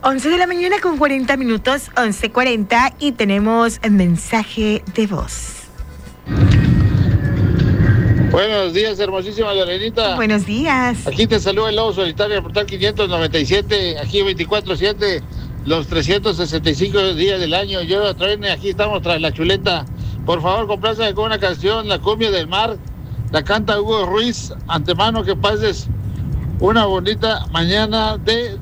11 de la mañana con 40 minutos, 11:40, y tenemos el mensaje de voz. Buenos días, hermosísima Lorenita. Buenos días. Aquí te saluda el Lobo Solitario, el portal 597, aquí 24/7, los 365 días del año. Yo traen, aquí estamos tras la chuleta. Por favor, compláceme con una canción, La Cumbia del Mar. La canta Hugo Ruiz. Antemano, que pases una bonita mañana de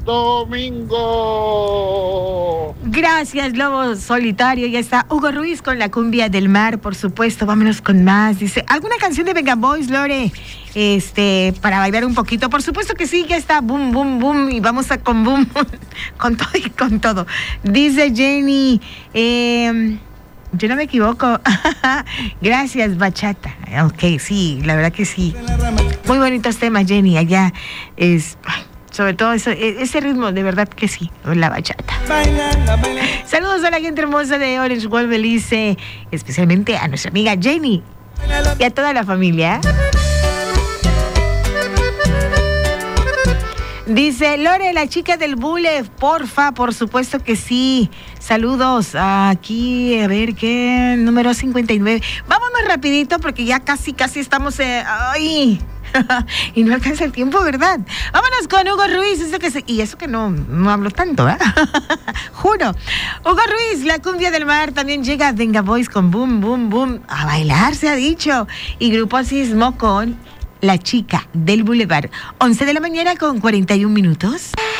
domingo. Gracias, Lobo Solitario. Ya está Hugo Ruiz con La Cumbia del Mar, por supuesto. Vámonos con más. Dice, ¿alguna canción de Venga Boys, Lore? Para bailar un poquito. Por supuesto que sí, ya está. Boom, boom, boom. Y vamos a con boom, con todo y con todo. Dice Jenny, yo no me equivoco. Gracias, bachata. Ok, sí, la verdad que sí. Muy bonitos temas, Jenny. Allá es, sobre todo eso, ese ritmo, de verdad que sí, la bachata. Saludos a la gente hermosa de Orange World Belice, especialmente a nuestra amiga Jenny y a toda la familia. Dice Lore, la chica del bule, porfa, por supuesto que sí. Saludos. Aquí, a ver, ¿qué? Número 59. Vámonos rapidito porque ya casi estamos... ¡Ay! Y no alcanza el tiempo, ¿verdad? Vámonos con Hugo Ruiz. Y eso que no hablo tanto, ¿eh? Juro. Hugo Ruiz, La Cumbia del Mar. También llega Venga Boys con Boom, Boom, Boom. A bailar, se ha dicho. Y Grupo Sismo con La Chica del Boulevard. 11 de la mañana con 41 minutos.